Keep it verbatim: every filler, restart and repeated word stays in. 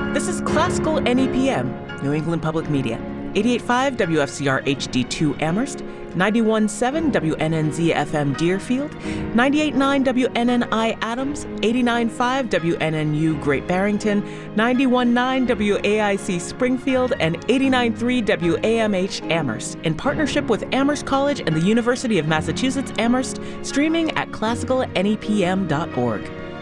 This is Classical N E P M, New England Public Media, eighty-eight point five W F C R H D two Amherst, ninety-one point seven W N N Z F M Deerfield, ninety-eight point nine W N N I Adams, eighty-nine point five W N N U Great Barrington, ninety-one point nine W A I C Springfield, and eighty-nine point three W A M H Amherst, in partnership with Amherst College and the University of Massachusetts Amherst, streaming at classical N E P M dot org.